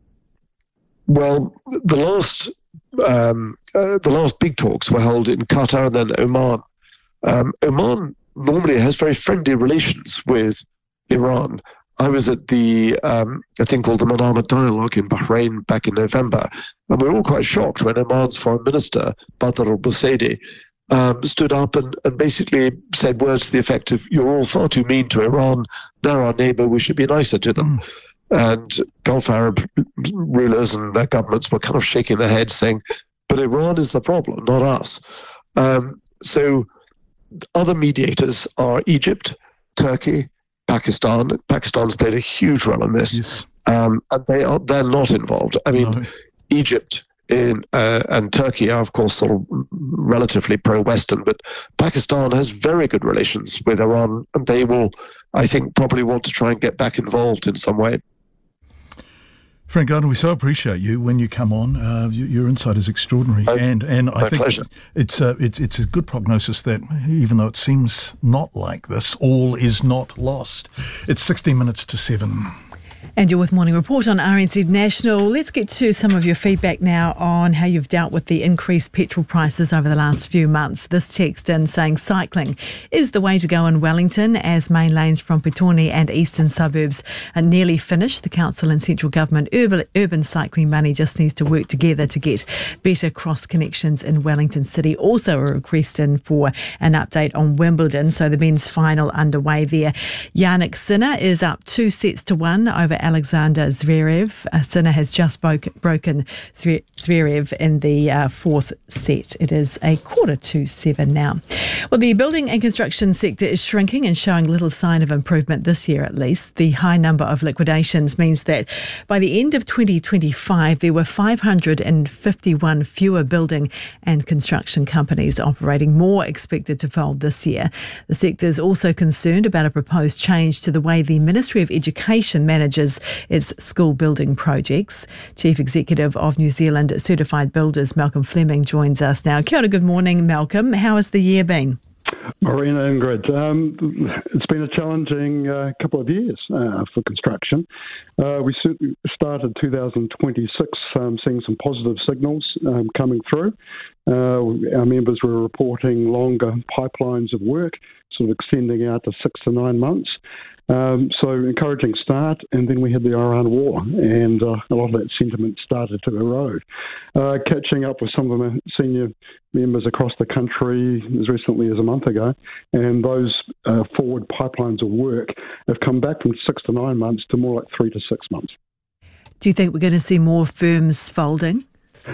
Well, the last um, uh, the last big talks were held in Qatar and then Oman. Um, Oman normally has very friendly relations with Iran. I was at the, um, a thing called the Manama Dialogue in Bahrain back in November, and we were all quite shocked when Oman's foreign minister, Badr al-Busaidi, um, stood up and, and basically said words to the effect of, you're all far too mean to Iran, they're our neighbour, we should be nicer to them. Mm. And Gulf Arab rulers and their governments were kind of shaking their heads saying, but Iran is the problem, not us. Um, so other mediators are Egypt, Turkey, Pakistan. Pakistan's played a huge role in this, yes. um, and they are they're not involved. I mean, no. Egypt in uh, and Turkey are, of course, sort of relatively pro-Western, but Pakistan has very good relations with Iran, and they will, I think, probably want to try and get back involved in some way. Frank Gardner, we so appreciate you when you come on. Uh, your insight is extraordinary, oh, and and I think pleasure. it's a it's it's a good prognosis that even though it seems not like this, all is not lost. It's sixteen minutes to seven. And you're with Morning Report on R N Z National. Let's get to some of your feedback now on how you've dealt with the increased petrol prices over the last few months. This text in saying cycling is the way to go in Wellington as main lanes from Petone and eastern suburbs are nearly finished. The council and central government urban, urban cycling money just needs to work together to get better cross connections in Wellington City. Also a request in for an update on Wimbledon. So the men's final underway there. Yannick Sinner is up two sets to one over Alexander Zverev. Uh, Sinner has just broke, broken Zverev in the uh, fourth set. It is a quarter to seven now. Well, the building and construction sector is shrinking and showing little sign of improvement this year at least. The high number of liquidations means that by the end of twenty twenty-five, there were five hundred fifty-one fewer building and construction companies operating, more expected to fold this year. The sector is also concerned about a proposed change to the way the Ministry of Education manages its school building projects. Chief Executive of New Zealand Certified Builders, Malcolm Fleming, joins us now. Kia ora, good morning, Malcolm. How has the year been? Marina Ingrid, um, it's been a challenging uh, couple of years uh, for construction. Uh, we started two thousand twenty-six um, seeing some positive signals um, coming through. Uh, our members were reporting longer pipelines of work, sort of extending out to six to nine months. Um, so encouraging start, and then we had the Iran war, and uh, a lot of that sentiment started to erode. Uh, catching up with some of the senior members across the country as recently as a month ago, and those uh, forward pipelines of work have come back from six to nine months to more like three to six months. Do you think we're going to see more firms folding?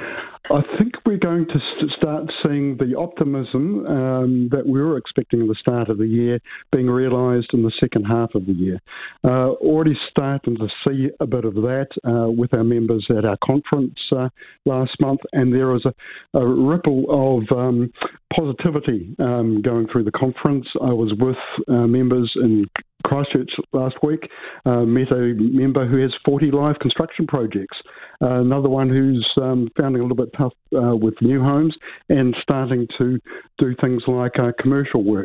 I think we're going to st- start seeing the optimism um, that we were expecting at the start of the year being realised in the second half of the year. Uh, already starting to see a bit of that uh, with our members at our conference uh, last month, and there was a, a ripple of um, positivity um, going through the conference. I was with uh, members in Christchurch last week, uh, met a member who has forty live construction projects, uh, another one who's um, finding a little bit tough uh, with new homes and starting to do things like uh, commercial works.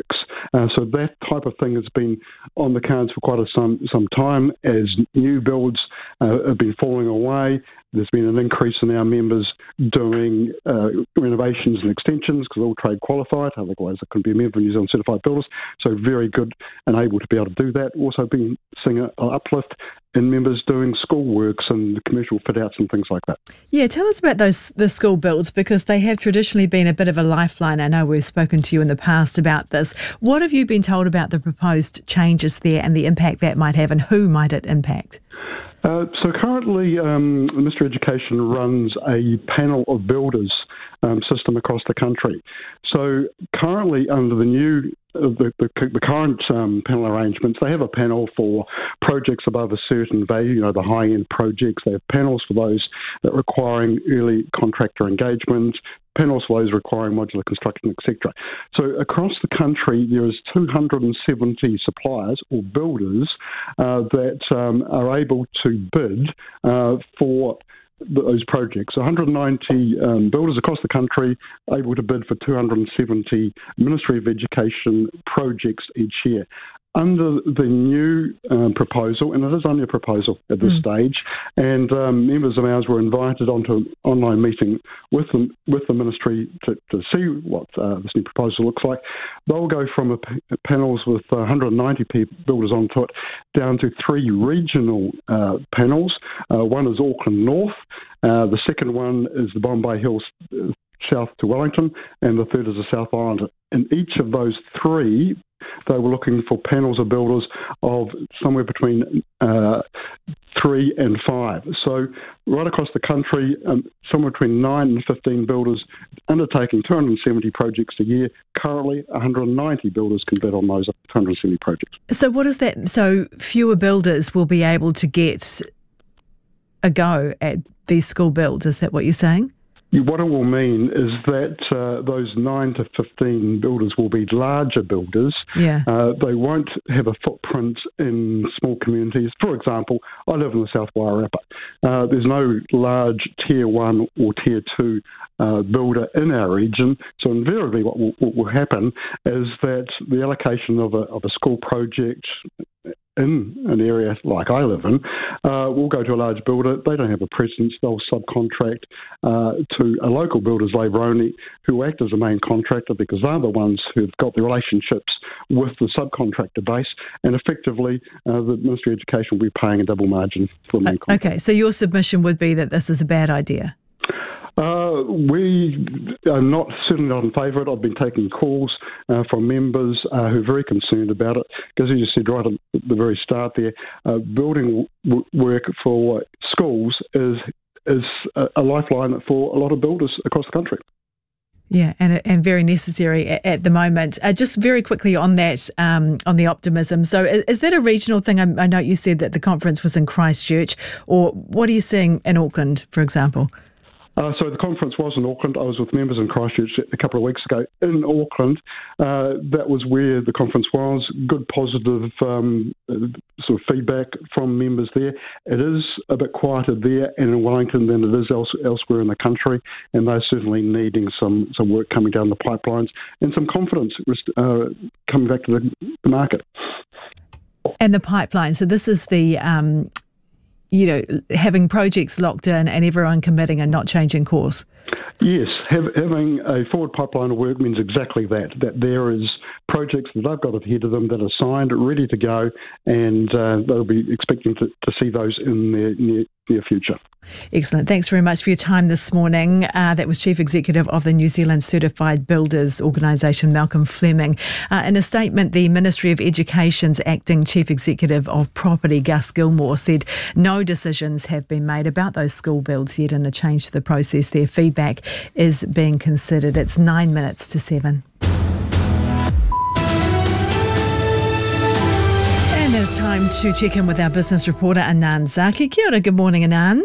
Uh, so that type of thing has been on the cards for quite a, some, some time as new builds uh, have been falling away. There's been an increase in our members doing uh, renovations and extensions because all trade qualified, otherwise they couldn't be a member of New Zealand Certified Builders. So very good and able to be able to do that. Also been seeing an uplift in members doing school works and commercial fit outs and things like that. Yeah, tell us about those the school builds, because they have traditionally been a bit of a lifeline. I know we've spoken to you in the past about this. What have you been told about the proposed changes there and the impact that might have, and who might it impact? Uh, so currently, um, the Ministry of Education runs a panel of builders um, system across the country. So currently, under the new uh, the, the, the current um, panel arrangements, they have a panel for projects above a certain value, you know, the high-end projects. They have panels for those that requiring early contractor engagement, panels for those requiring modular construction, et cetera. So across the country, there is two hundred seventy suppliers or builders uh, that um, are able to bid uh, for those projects. one hundred ninety um, builders across the country able to bid for two hundred seventy Ministry of Education projects each year. Under the new um, proposal, and it is only a proposal at this mm. stage, and um, members of ours were invited onto an online meeting with them, with the ministry to, to see what uh, this new proposal looks like. They'll go from a p- panels with one hundred ninety p- builders onto it down to three regional uh, panels. Uh, one is Auckland North, uh, the second one is the Bombay Hills uh, south to Wellington, and the third is the South Island. In each of those three, they were looking for panels of builders of somewhere between uh, three and five. So right across the country, um, somewhere between nine and fifteen builders undertaking two hundred seventy projects a year. Currently, one hundred ninety builders can bid on those two hundred seventy projects. So what is that? So fewer builders will be able to get a go at these school builds. Is that what you're saying? What it will mean is that uh, those nine to fifteen builders will be larger builders. Yeah. Uh, they won't have a footprint in small communities. For example, I live in the South Wairarapa. Uh, there's no large tier one or tier two uh, builder in our region. So invariably what will, what will happen is that the allocation of a, of a school project in an area like I live in, uh, we'll go to a large builder. They don't have a presence. They'll subcontract uh, to a local builders labour only who act as a main contractor because they're the ones who've got the relationships with the subcontractor base, and effectively uh, the Ministry of Education will be paying a double margin for the main contractor. Okay, so your submission would be that this is a bad idea? Uh, we are not certainly not in favour of it. I've been taking calls uh, from members uh, who are very concerned about it. Because as you said right at the very start there, uh, building w- work for schools is is a, a lifeline for a lot of builders across the country. Yeah, and and very necessary at, at the moment. Uh, just very quickly on that, um, on the optimism. So is, is that a regional thing? I, I know you said that the conference was in Christchurch, or what are you seeing in Auckland, for example? Uh, so the conference was in Auckland. I was with members in Christchurch a couple of weeks ago. In Auckland, uh, that was where the conference was. Good positive um, sort of feedback from members there. It is a bit quieter there and in Wellington than it is else, elsewhere in the country, and they're certainly needing some, some work coming down the pipelines and some confidence uh, coming back to the, the market. And the pipeline. So this is the... Um you know, having projects locked in and everyone committing and not changing course? Yes, have, having a forward pipeline of work means exactly that, that there is projects that they've got ahead of them that are signed, ready to go, and uh, they'll be expecting to, to see those in the near, near future. Excellent. Thanks very much for your time this morning. Uh, that was Chief Executive of the New Zealand Certified Builders Organisation, Malcolm Fleming. Uh, in a statement, the Ministry of Education's Acting Chief Executive of Property, Gus Gilmore, said no decisions have been made about those school builds yet and a change to the process. Their feedback is being considered. It's nine minutes to seven. And it's time to check in with our business reporter, Anand Zaki. Kia ora, good morning, Anand.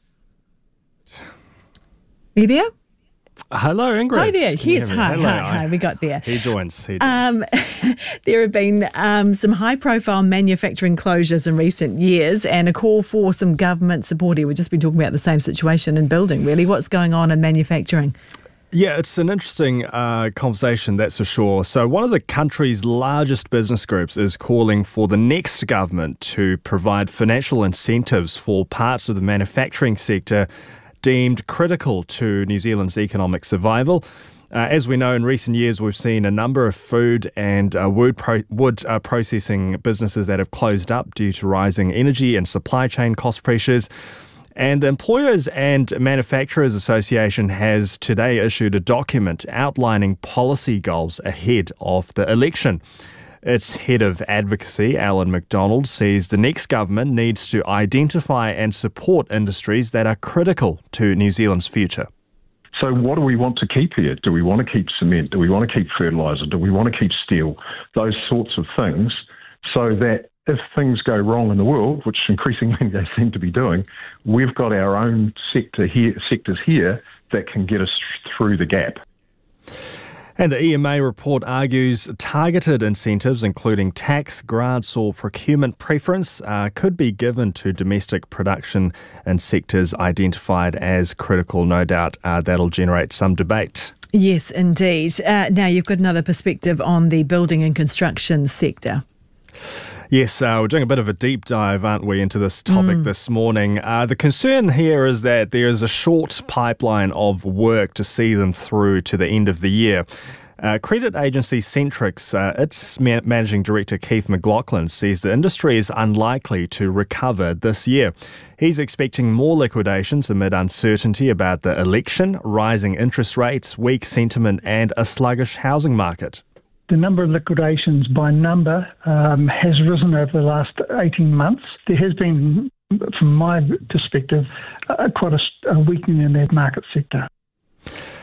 Are you there? Hello, Ingrid. Hi there. Yes, hi, Hello. hi, hi. We got there. He joins. He joins. Um, there have been um, some high-profile manufacturing closures in recent years and a call for some government support here. We've just been talking about the same situation in building, really. What's going on in manufacturing? Yeah, it's an interesting uh, conversation, that's for sure. So one of the country's largest business groups is calling for the next government to provide financial incentives for parts of the manufacturing sector deemed critical to New Zealand's economic survival. Uh, as we know, in recent years, we've seen a number of food and uh, wood, pro- wood uh, processing businesses that have closed up due to rising energy and supply chain cost pressures. And the Employers and Manufacturers Association has today issued a document outlining policy goals ahead of the election. Its head of advocacy, Alan McDonald, says the next government needs to identify and support industries that are critical to New Zealand's future. So what do we want to keep here? Do we want to keep cement? Do we want to keep fertiliser? Do we want to keep steel? Those sorts of things, so that if things go wrong in the world, which increasingly they seem to be doing, we've got our own sector here, sectors here that can get us through the gap. And the E M A report argues targeted incentives, including tax, grants or procurement preference, uh, could be given to domestic production in sectors identified as critical. No doubt uh, that'll generate some debate. Yes, indeed. Uh, now you've got another perspective on the building and construction sector. Yes, uh, we're doing a bit of a deep dive, aren't we, into this topic mm. this morning. Uh, the concern here is that there is a short pipeline of work to see them through to the end of the year. Uh, credit agency Centrix, uh, its ma- managing director Keith McLaughlin, says the industry is unlikely to recover this year. He's expecting more liquidations amid uncertainty about the election, rising interest rates, weak sentiment and a sluggish housing market. The number of liquidations by number um, has risen over the last eighteen months. There has been, from my perspective, uh, quite a, a weakening in that market sector.